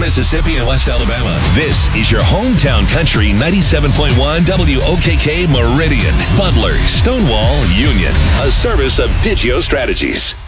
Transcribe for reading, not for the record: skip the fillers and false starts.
Mississippi and West Alabama. This is your hometown country 97.1 WOKK Meridian, Butler, Stonewall, Union. A service of Digio Strategies.